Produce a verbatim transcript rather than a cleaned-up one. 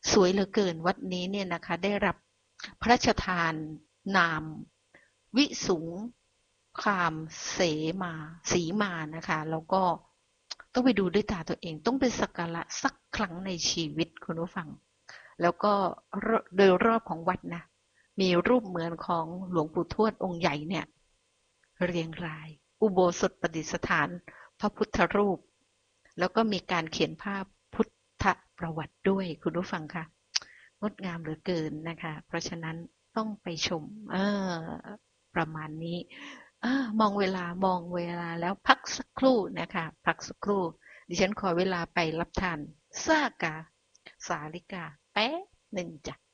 สวยเหลือเกินวัดนี้เนี่ยนะคะได้รับพระราชทานนามวิสุงคามเสมาสีมานะคะแล้วก็ต้องไปดูด้วยตาตัวเองต้องไปสักการะสักครั้งในชีวิตคุณผู้ฟังแล้วก็โดยรอบของวัดนะมีรูปเหมือนของหลวงปู่ทวดองค์ใหญ่เนี่ยเรียงรายอุโบสถประดิษฐานพระพุทธรูปแล้วก็มีการเขียนภาพพุทธประวัติด้วยคุณผู้ฟังค่ะงดงามเหลือเกินนะคะเพราะฉะนั้นต้องไปชมเออประมาณนี้เออมองเวลามองเวลาแล้วพักสักครู่นะคะพักสักครู่ดิฉันขอเวลาไปรับทานซากาสาลิกาแป๊บหนึ่งจ้ะ